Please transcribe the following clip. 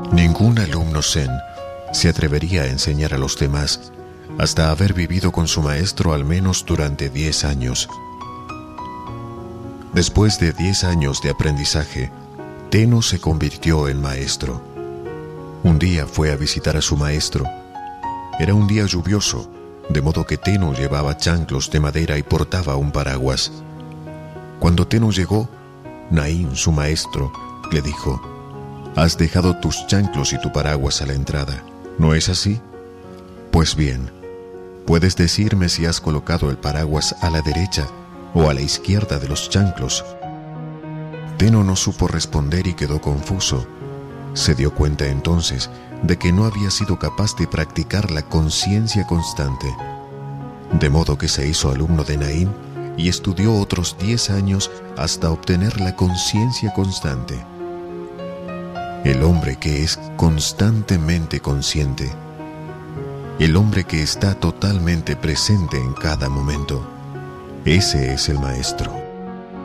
Ningún alumno zen se atrevería a enseñar a los demás hasta haber vivido con su maestro al menos durante 10 años. Después de 10 años de aprendizaje, Tenno se convirtió en maestro. Un día fue a visitar a su maestro. Era un día lluvioso, de modo que Tenno llevaba chanclos de madera y portaba un paraguas. Cuando Tenno llegó, Nain, su maestro, le dijo: «Has dejado tus chanclos y tu paraguas a la entrada, ¿no es así? Pues bien, ¿puedes decirme si has colocado el paraguas a la derecha o a la izquierda de los chanclos?» Tenno no supo responder y quedó confuso. Se dio cuenta entonces de que no había sido capaz de practicar la conciencia constante. De modo que se hizo alumno de Nain y estudió otros 10 años hasta obtener la conciencia constante. El hombre que es constantemente consciente, el hombre que está totalmente presente en cada momento, ese es el maestro.